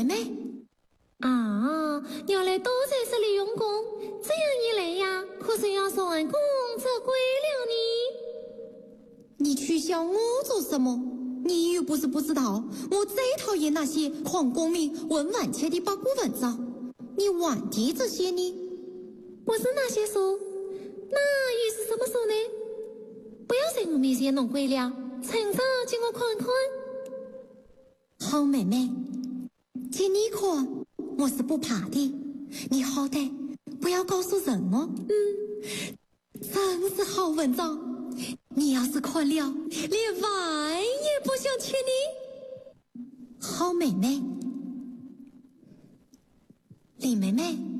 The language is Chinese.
妹。 啊，要来多谢十里用功，这样一来呀，可是要算功则归了你。你取笑我做什么？你又不是不知道，我最讨厌那些狂功名问万切的八股文章。你忘记这些呢？ 不是那些书，那又是什么书呢？不要在我面前弄鬼了，趁早叫我看看。 好妹妹，见你看我是不怕的，你好歹不要告诉人哦。真是好文章，你要是看了，连饭也不想吃你。好妹妹，李妹妹。